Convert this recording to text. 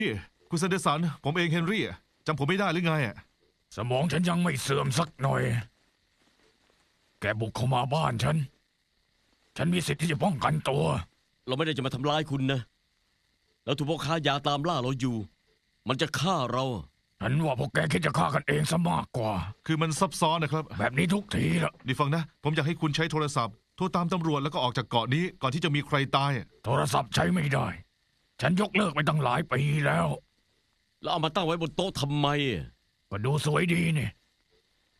นี่คุณเซนเดสันผมเองเฮนรี่จำผมไม่ได้หรือไงสมองฉันยังไม่เสื่อมสักหน่อย แกบุกเข้ามาบ้านฉันมีสิทธิ์ที่จะป้องกันตัวเราไม่ได้จะมาทำร้ายคุณนะแล้วถูกพวกค้ายาตามล่าเราอยู่มันจะฆ่าเราฉันว่าพวกแกคิดจะฆ่ากันเองซะมากกว่าคือมันซับซ้อนนะครับแบบนี้ทุกทีละนี่ฟังนะผมอยากให้คุณใช้โทรศัพท์โทรตามตำรวจแล้วก็ออกจากเกาะนี้ก่อนที่จะมีใครตายโทรศัพท์ใช้ไม่ได้ฉันยกเลิกไปตั้งหลายปีแล้วเอามาตั้งไว้บนโต๊ะทำไมก็ดูสวยดีนี่